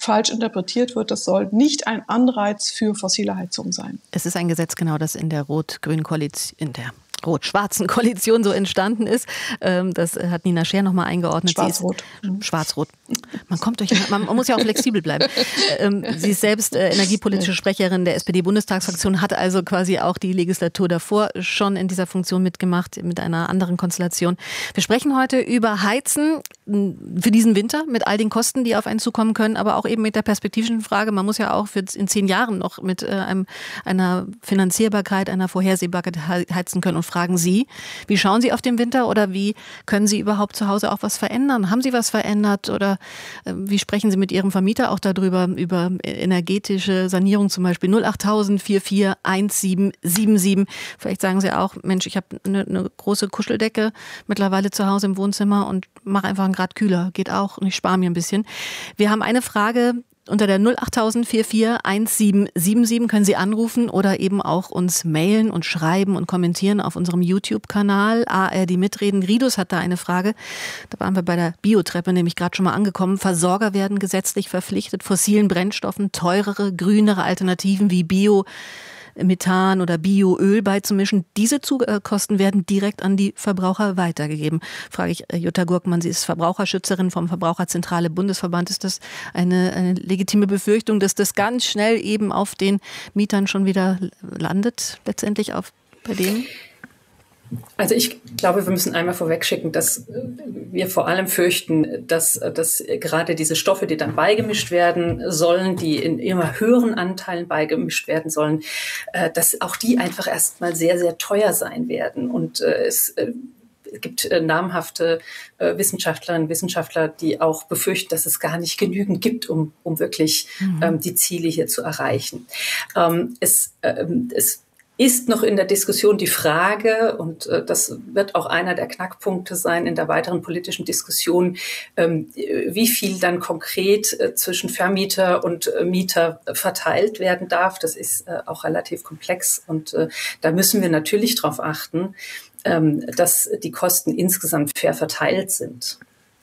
falsch interpretiert wird. Das soll nicht ein Anreiz für fossile Heizung sein. Es ist ein Gesetz, genau, das in der Rot-Grün-Koalition, in der rot-schwarzen Koalition so entstanden ist. Das hat Nina Scheer nochmal eingeordnet. Schwarz-Rot. Schwarz-Rot. Man muss ja auch flexibel bleiben. Sie ist selbst energiepolitische Sprecherin der SPD-Bundestagsfraktion, hat also quasi auch die Legislatur davor schon in dieser Funktion mitgemacht, mit einer anderen Konstellation. Wir sprechen heute über Heizen für diesen Winter mit all den Kosten, die auf einen zukommen können, aber auch eben mit der perspektivischen Frage, man muss ja auch in 10 Jahren noch mit einer Finanzierbarkeit, einer Vorhersehbarkeit heizen können. Und fragen Sie, wie schauen Sie auf den Winter oder wie können Sie überhaupt zu Hause auch was verändern? Haben Sie was verändert oder wie sprechen Sie mit Ihrem Vermieter auch darüber, über energetische Sanierung zum Beispiel? 08000 44 1777. Vielleicht sagen Sie auch, Mensch, ich habe eine große Kuscheldecke mittlerweile zu Hause im Wohnzimmer und mache einfach einen Grad kühler. Geht auch und ich spare mir ein bisschen. Wir haben eine Frage. Unter der 08000 44 1777 können Sie anrufen oder eben auch uns mailen und schreiben und kommentieren auf unserem YouTube-Kanal ARD Mitreden. Ridus hat da eine Frage. Da waren wir bei der Biotreppe nämlich gerade schon mal angekommen. Versorger werden gesetzlich verpflichtet, fossilen Brennstoffen teurere, grünere Alternativen wie Methan oder Bioöl beizumischen. Diese Kosten werden direkt an die Verbraucher weitergegeben. Frage ich Jutta Gurkmann, sie ist Verbraucherschützerin vom Verbraucherzentrale Bundesverband. Ist das eine legitime Befürchtung, dass das ganz schnell eben auf den Mietern schon wieder landet, letztendlich bei denen? Also ich glaube, wir müssen einmal vorwegschicken, dass wir vor allem fürchten, dass gerade diese Stoffe, die dann beigemischt werden sollen, die in immer höheren Anteilen beigemischt werden sollen, dass auch die einfach erstmal sehr, sehr teuer sein werden. Und es gibt namhafte Wissenschaftlerinnen und Wissenschaftler, die auch befürchten, dass es gar nicht genügend gibt, um wirklich die Ziele hier zu erreichen. Es ist noch in der Diskussion die Frage, und das wird auch einer der Knackpunkte sein in der weiteren politischen Diskussion, wie viel dann konkret zwischen Vermieter und Mieter verteilt werden darf. Das ist auch relativ komplex und da müssen wir natürlich darauf achten, dass die Kosten insgesamt fair verteilt sind.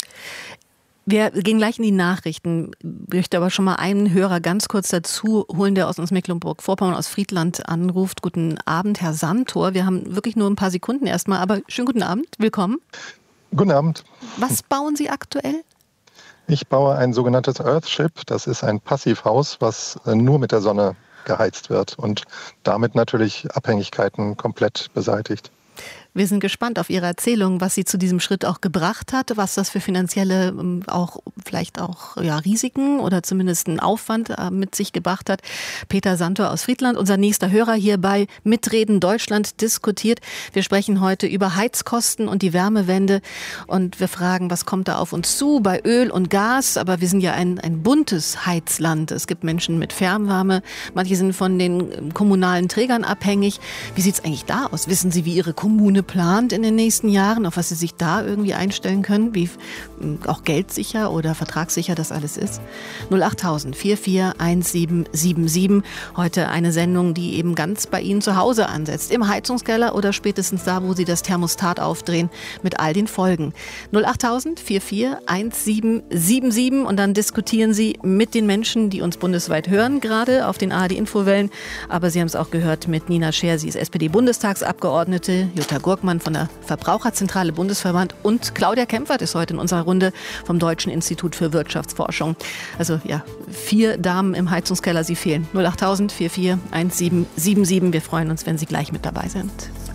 Wir gehen gleich in die Nachrichten. Ich möchte aber schon mal einen Hörer ganz kurz dazu holen, der aus uns Mecklenburg-Vorpommern, aus Friedland anruft. Guten Abend, Herr Santor. Wir haben wirklich nur ein paar Sekunden erstmal, aber schönen guten Abend. Willkommen. Guten Abend. Was bauen Sie aktuell? Ich baue ein sogenanntes Earthship. Das ist ein Passivhaus, was nur mit der Sonne geheizt wird und damit natürlich Abhängigkeiten komplett beseitigt. Wir sind gespannt auf Ihre Erzählung, was Sie zu diesem Schritt auch gebracht hat, was das für finanzielle vielleicht auch Risiken oder zumindest einen Aufwand mit sich gebracht hat. Peter Santor aus Friedland, unser nächster Hörer hier bei Mitreden Deutschland diskutiert. Wir sprechen heute über Heizkosten und die Wärmewende und wir fragen, was kommt da auf uns zu bei Öl und Gas? Aber wir sind ja ein buntes Heizland. Es gibt Menschen mit Fernwärme, manche sind von den kommunalen Trägern abhängig. Wie sieht es eigentlich da aus? Wissen Sie, wie Ihre Kommune plant in den nächsten Jahren, auf was Sie sich da irgendwie einstellen können, wie auch geldsicher oder vertragssicher das alles ist? 08000 44 1777. Heute eine Sendung, die eben ganz bei Ihnen zu Hause ansetzt, im Heizungskeller oder spätestens da, wo Sie das Thermostat aufdrehen, mit all den Folgen. 08000 44 1777 und dann diskutieren Sie mit den Menschen, die uns bundesweit hören, gerade auf den ARD-Infowellen. Aber Sie haben es auch gehört mit Nina Scheer, sie ist SPD-Bundestagsabgeordnete, Jutta Gurkmann von der Verbraucherzentrale Bundesverband und Claudia Kempfert ist heute in unserer Runde vom Deutschen Institut für Wirtschaftsforschung. Also 4 Damen im Heizungskeller, Sie fehlen. 08000 44 1777. Wir freuen uns, wenn Sie gleich mit dabei sind.